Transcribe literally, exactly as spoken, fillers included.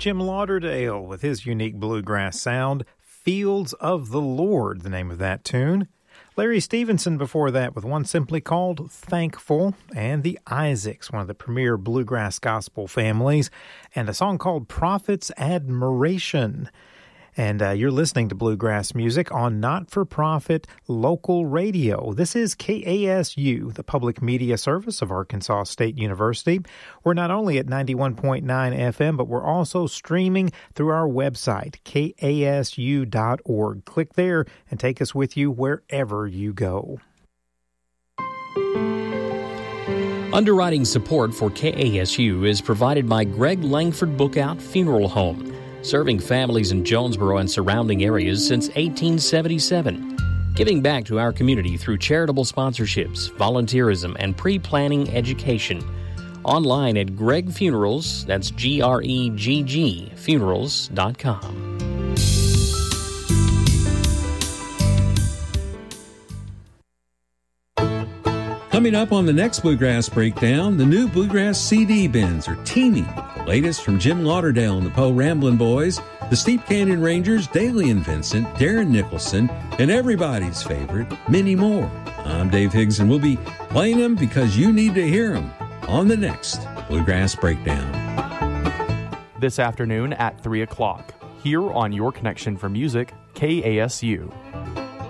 Jim Lauderdale with his unique bluegrass sound. Fields of the Lord, the name of that tune. Larry Stevenson before that with one simply called Thankful, and the Isaacs, one of the premier bluegrass gospel families, and a song called Prophet's Admiration. And uh, you're listening to Bluegrass Music on not-for-profit local radio. This is K A S U, the public media service of Arkansas State University. We're not only at ninety-one point nine F M, but we're also streaming through our website, K A S U dot org. Click there and take us with you wherever you go. Underwriting support for K A S U is provided by Greg Langford Bookout Funeral Home, serving families in Jonesboro and surrounding areas since eighteen seventy-seven. Giving back to our community through charitable sponsorships, volunteerism, and pre-planning education. Online at Greg Funerals, that's G R E G G, funerals dot com. Coming up on the next Bluegrass Breakdown, the new Bluegrass C D bins are teeming with the latest from Jim Lauderdale and the Poe Ramblin' Boys, the Steep Canyon Rangers, Daly and Vincent, Darren Nicholson, and everybody's favorite, many more. I'm Dave Higgs, and we'll be playing them because you need to hear them on the next Bluegrass Breakdown. This afternoon at three o'clock, here on Your Connection for Music, K A S U.